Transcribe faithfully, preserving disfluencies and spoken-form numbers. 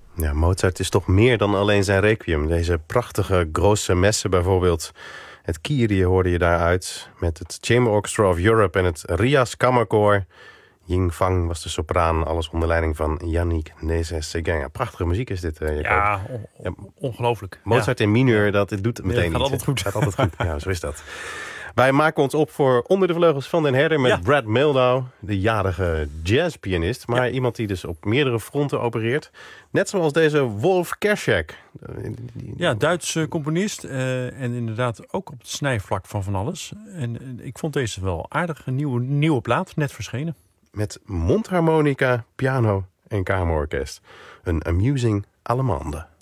Ja, Mozart is toch meer dan alleen zijn requiem. Deze prachtige grosse messen bijvoorbeeld. Het Kyrie hoorde je daaruit met het Chamber Orchestra of Europe en het Rias Kammerkoor. Ying Fang was de sopraan, alles onder leiding van Yannick Nézet-Séguin. Ja, prachtige muziek is dit, uh, Ja, on- on- ongelooflijk. Mozart ja. in mineur, dat doet het meteen ja, gaat niet. altijd goed. Gaat altijd goed. Ja, zo is dat. Wij maken ons op voor Onder de Vleugels van den Herder met Ja. Brad Mehldau, de jarige jazzpianist. Maar Ja. iemand die dus op meerdere fronten opereert. Net zoals deze Wolf Kerschek. Ja, Duitse componist. Uh, en inderdaad ook op het snijvlak van van alles. En uh, ik vond deze wel aardig. Een nieuwe, nieuwe plaat, net verschenen. Met mondharmonica, piano en kamerorkest. Een amusing allemande.